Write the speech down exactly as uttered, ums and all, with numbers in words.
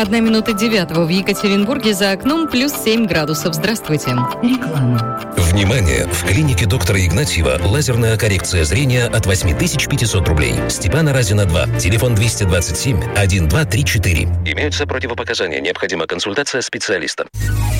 Одна минута девятого в Екатеринбурге, за окном плюс семь градусов. Здравствуйте. Реклама. Внимание! В клинике доктора Игнатьева лазерная коррекция зрения от восемь тысяч пятьсот рублей. Степана Разина два. Телефон двести двадцать семь один два три четыре. Имеются противопоказания. Необходима консультация специалиста.